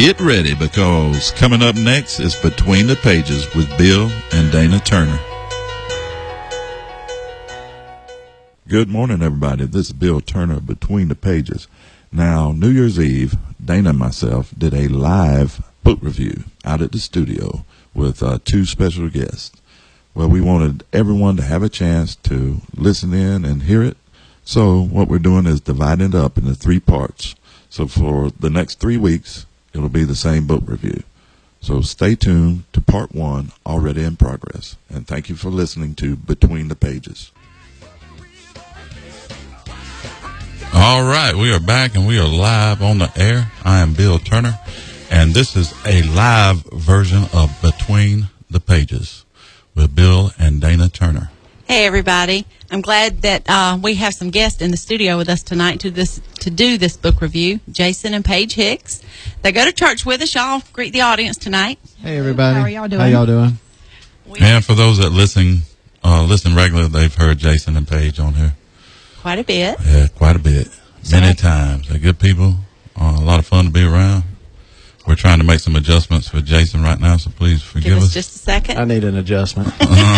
Get ready, because coming up next is Between the Pages with Bill and Dana Turner. Good morning, everybody. This is Bill Turner, Between the Pages. Now, New Year's Eve, Dana and myself did a live book review out at the studio with two special guests. Well, we wanted everyone to have a chance to listen in and hear it. So what we're doing is dividing it up into 3 parts. So for the next 3 weeks, it'll be the same book review. So stay tuned to part 1, already in progress. And thank you for listening to Between the Pages. All right, we are back and we are live on the air. I am Bill Turner, and this is a live version of Between the Pages with Bill and Dana Turner. Hey, everybody. I'm glad that we have some guests in the studio with us tonight to do this book review, Jason and Paige Hicks. They go to church with us. Y'all greet the audience tonight. Hey, everybody. How are y'all doing? How y'all doing? And for those that listen regularly, they've heard Jason and Paige on here. Quite a bit. Yeah, quite a bit. Many times. They're good people. A lot of fun to be around. We're trying to make some adjustments for Jason right now, so please forgive us. Give us just a second. I need an adjustment.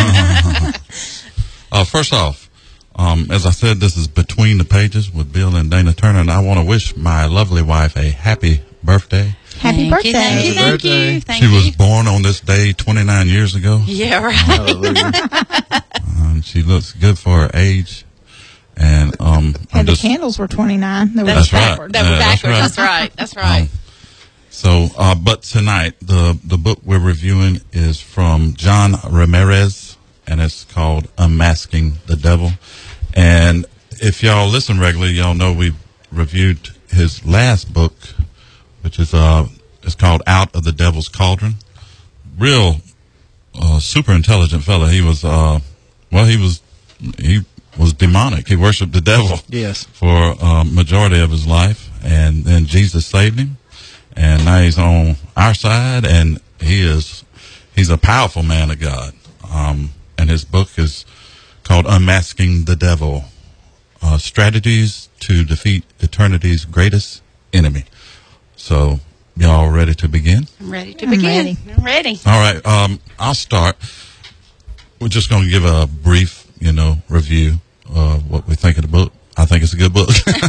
First off, as I said, this is Between the Pages with Bill and Dana Turner, and I want to wish my lovely wife a happy birthday. Happy birthday. Thank you. She was born on this day 29 years ago. Yeah, right. Hallelujah. She looks good for her age. And the candles were 29. That's right. That was backwards. That's right. But tonight, the book we're reviewing is from John Ramirez, and it's called Unmasking the Devil. And if y'all listen regularly, y'all know we reviewed his last book, which is it's called Out of the Devil's Cauldron. Real super intelligent fella. He was demonic. He worshipped the devil. Yes. For majority of his life, and then Jesus saved him, and now he's on our side, and he's a powerful man of God. And his book is called Unmasking the Devil: Strategies to Defeat Eternity's Greatest Enemy. So, y'all ready to begin? I'm ready to begin. I'm ready. All right. I'll start. We're just going to give a brief, review of what we think of the book. I think it's a good book.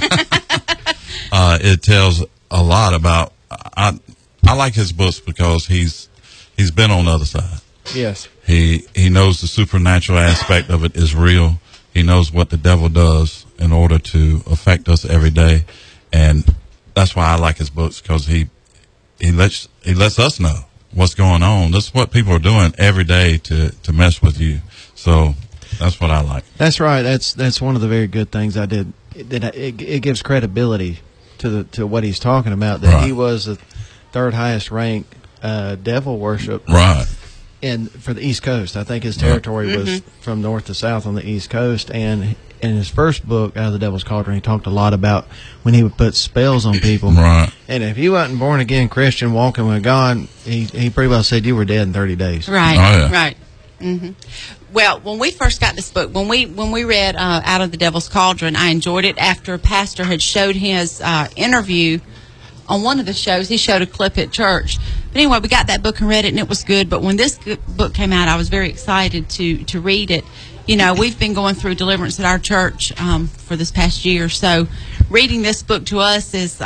It tells a lot about. I like his books because he's been on the other side. Yes. He knows the supernatural aspect of it is real. He knows what the devil does in order to affect us every day, and that's why I like his books, because he lets us know what's going on. That's what people are doing every day to mess with you. So that's what I like. That's right. That's one of the very good things I did. It gives credibility to what he's talking about. That Right. He was the 3rd highest ranked devil worship. Right. For the East Coast. I think his territory was from north to south on the East Coast. And in his first book, Out of the Devil's Cauldron, he talked a lot about when he would put spells on people. Right. And if you wasn't born again Christian, walking with God, he pretty well said you were dead in 30 days. Right. Oh, yeah. Right. Mm-hmm. Well, when we first got this book, when we read Out of the Devil's Cauldron, I enjoyed it after a pastor had showed his interview on one of the shows. He showed a clip at church. But anyway, we got that book and read it, and it was good. But when this book came out, I was very excited to read it. We've been going through deliverance at our church for this past year. So reading this book to us is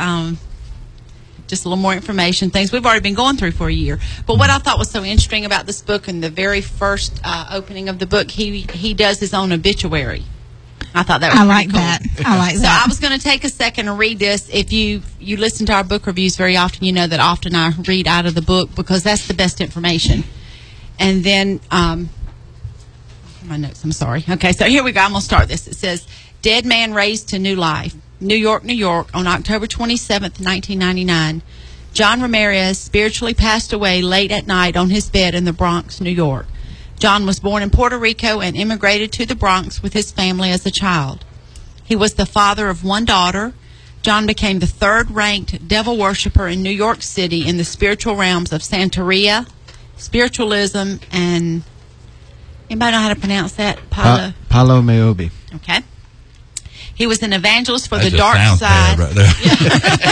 just a little more information, things we've already been going through for a year. But what I thought was so interesting about this book, in the very first opening of the book, he does his own obituary. I thought that was pretty cool. I like that. So I was going to take a second and read this. If you listen to our book reviews very often, you know that often I read out of the book because that's the best information. And then, my notes, I'm sorry. Okay, so here we go. I'm going to start this. It says, Dead Man Raised to New Life, New York, New York, on October 27th, 1999. John Ramirez spiritually passed away late at night on his bed in the Bronx, New York. John was born in Puerto Rico and immigrated to the Bronx with his family as a child. He was the father of 1 daughter. John became the 3rd-ranked devil worshiper in New York City in the spiritual realms of Santeria, spiritualism, and anybody know how to pronounce that? Palo Meobi. Okay. He was an evangelist for That the just dark sounds side. bad right there.